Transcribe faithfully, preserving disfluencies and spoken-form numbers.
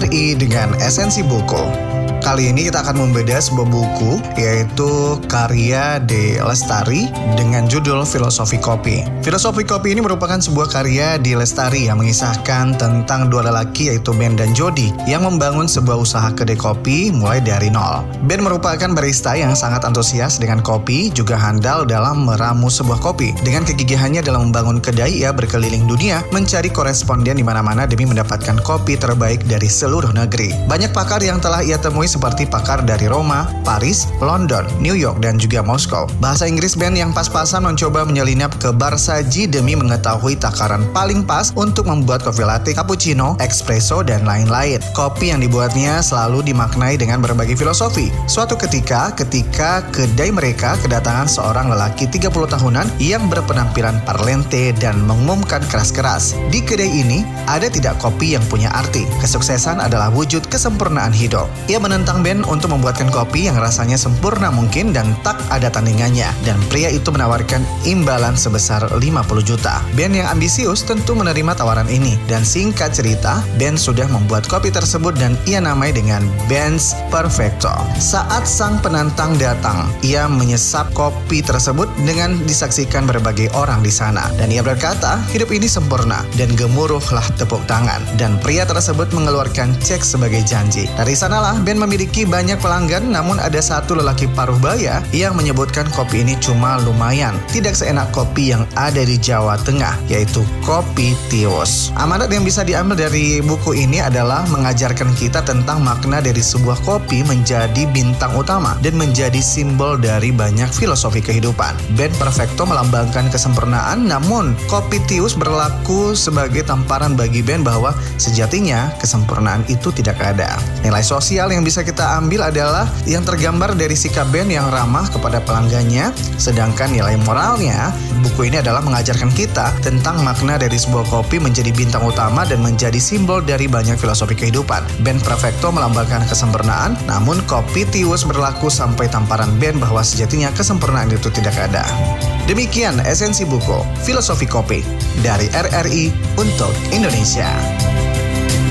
R R I dengan Esensi Buku. Kali ini kita akan membedah sebuah buku, yaitu karya D. Lestari dengan judul Filosofi Kopi. Filosofi Kopi ini merupakan sebuah karya D. Lestari yang mengisahkan tentang dua lelaki, yaitu Ben dan Jody, yang membangun sebuah usaha kedai kopi mulai dari nol. Ben merupakan barista yang sangat antusias dengan kopi, juga handal dalam meramu sebuah kopi. Dengan kegigihannya dalam membangun kedai, ia berkeliling dunia mencari koresponden di mana-mana demi mendapatkan kopi terbaik dari seluruh negeri. Banyak pakar yang telah ia temui seperti pakar dari Roma, Paris, London, New York, dan juga Moskow. Bahasa Inggris Ben yang pas-pasan mencoba menyelinap ke bar saji demi mengetahui takaran paling pas untuk membuat kopi latte, cappuccino, espresso, dan lain-lain. Kopi yang dibuatnya selalu dimaknai dengan berbagai filosofi. Suatu ketika, ketika kedai mereka kedatangan seorang lelaki tiga puluh tahunan yang berpenampilan parlente dan mengumumkan keras-keras, di kedai ini ada tidak kopi yang punya arti. Kesuksesan adalah wujud kesempurnaan hidup. Ia menentang Ben untuk membuatkan kopi yang rasanya sempurna mungkin dan tak ada tandingannya, dan pria itu menawarkan imbalan sebesar lima puluh juta. Ben yang ambisius tentu menerima tawaran ini, dan singkat cerita, Ben sudah membuat kopi tersebut dan ia namai dengan Ben's Perfecto. Saat sang penantang datang, ia menyesap kopi tersebut dengan disaksikan berbagai orang di sana, dan ia berkata, hidup ini sempurna, dan gemuruhlah tepuk tangan, dan pria tersebut mengeluarkan cek sebagai janji. Dari sanalah Ben memiliki banyak pelanggan, namun ada satu lelaki paruh baya yang menyebutkan kopi ini cuma lumayan, tidak seenak kopi yang ada di Jawa Tengah, yaitu kopi tiwus. Amanat yang bisa diambil dari buku ini adalah mengajarkan kita tentang makna dari sebuah kopi menjadi bintang utama dan menjadi simbol dari banyak filosofi kehidupan. Ben Perfecto melambangkan kesempurnaan, namun kopi tiwus berlaku sebagai tamparan bagi Ben bahwa sejatinya kesempurnaan itu tidak ada. Nilai sosial yang bisa kita ambil adalah yang tergambar dari sikap Ben yang ramah kepada pelanggannya, sedangkan nilai moralnya, buku ini adalah mengajarkan kita tentang makna dari sebuah kopi menjadi bintang utama dan menjadi simbol dari banyak filosofi kehidupan. Ben Perfecto melambangkan kesempurnaan, namun kopi tiwus berlaku sampai tamparan Ben bahwa sejatinya kesempurnaan itu tidak ada. Demikian Esensi Buku Filosofi Kopi dari R R I untuk Indonesia.